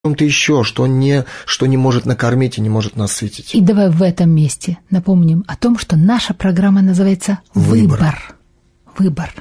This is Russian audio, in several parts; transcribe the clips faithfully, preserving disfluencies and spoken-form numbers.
чем-то еще, что не, что не может накормить и не может насытить. И давай в этом месте напомним о том, что наша программа называется «Выбор». Выбор. Выбор.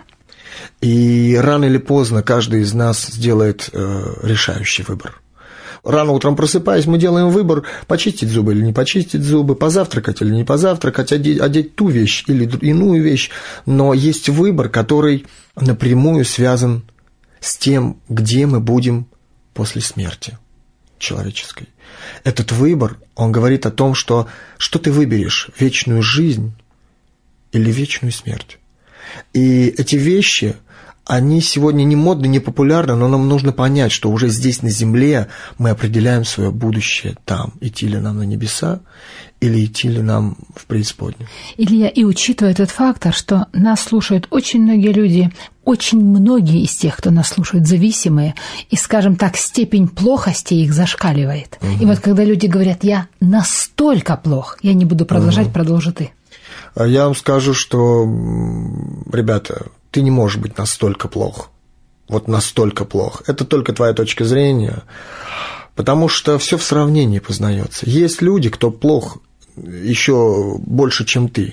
И рано или поздно каждый из нас сделает э, решающий выбор. Рано утром просыпаясь, мы делаем выбор, почистить зубы или не почистить зубы, позавтракать или не позавтракать, одеть, одеть ту вещь или иную вещь. Но есть выбор, который напрямую связан с тем, где мы будем после смерти человеческой. Этот выбор, он говорит о том, что, что ты выберешь, вечную жизнь или вечную смерть. И эти вещи, они сегодня не модны, не популярны, но нам нужно понять, что уже здесь, на земле, мы определяем свое будущее там. Идти ли нам на небеса, или идти ли нам в преисподнюю. Илья, и учитывая тот фактор, что нас слушают очень многие люди, очень многие из тех, кто нас слушает, зависимые, и, скажем так, степень плохости их зашкаливает. Угу. И вот когда люди говорят, я настолько плох, я не буду продолжать, угу. продолжи ты. Я вам скажу, что, ребята, ты не можешь быть настолько плох. Вот настолько плох. Это только твоя точка зрения, потому что все в сравнении познается. Есть люди, кто плох еще больше, чем ты,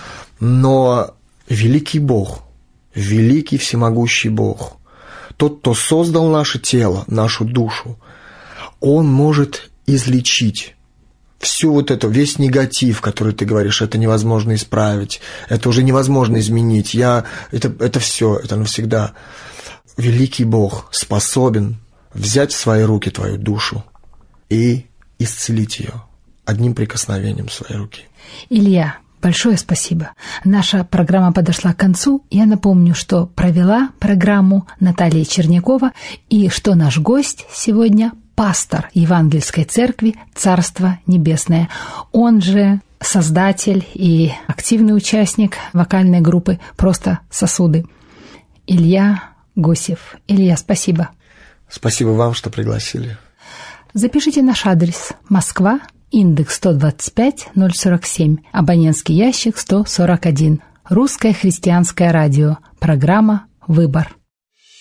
но великий Бог, великий всемогущий Бог, тот, кто создал наше тело, нашу душу, Он может излечить всю вот эту, весь негатив, который ты говоришь, это невозможно исправить, это уже невозможно изменить, я, это, это все, это навсегда. Великий Бог способен взять в свои руки твою душу и исцелить ее одним прикосновением своей руки. Илья, большое спасибо. Наша программа подошла к концу. Я напомню, что провела программу Наталья Чернякова и что наш гость сегодня – пастор Евангельской церкви «Царство Небесное». Он же создатель и активный участник вокальной группы «Просто сосуды». Илья Гусев. Илья, спасибо. Спасибо вам, что пригласили. Запишите наш адрес: Москва, индекс сто двадцать пять ноль сорок семь, абонентский ящик сто сорок один. Русское христианское радио. Программа «Выбор».